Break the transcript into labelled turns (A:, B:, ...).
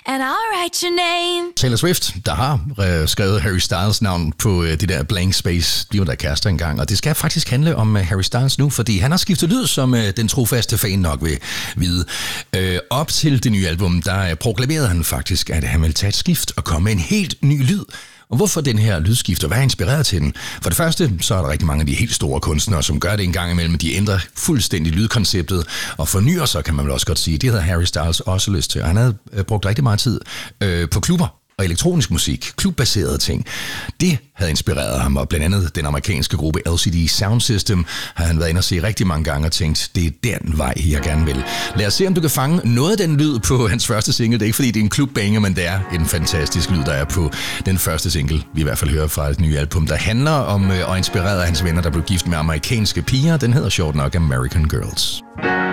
A: and I'll write your name.
B: Taylor Swift, der har skrevet Harry Styles navn på det der Blank Space, de var der kærester engang, og det skal faktisk handle om Harry Styles nu, fordi han har skiftet lyd, som den trofaste fan nok vil vide. Op til det nye album, der proklamerede han faktisk, at han ville tage et skift og komme med en helt ny lyd. Og hvorfor den her lydskift, og hvad er inspireret til den? For det første, så er der rigtig mange af de helt store kunstnere, som gør det en gang imellem. De ændrer fuldstændig lydkonceptet, og fornyer sig, kan man vel også godt sige. Det havde Harry Styles også lyst til, og han havde brugt rigtig meget tid på klubber og elektronisk musik, klubbaserede ting. Det havde inspireret ham, og blandt andet den amerikanske gruppe LCD Sound System har han været inde og se rigtig mange gange og tænkt, det er den vej, jeg gerne vil. Lad os se, om du kan fange noget af den lyd på hans første single. Det er ikke fordi, det er en klubbanger, men det er en fantastisk lyd, der er på den første single, vi i hvert fald hører fra et nye album, der handler om og inspireret af hans venner, der blev gift med amerikanske piger. Den hedder sjovt nok American Girls.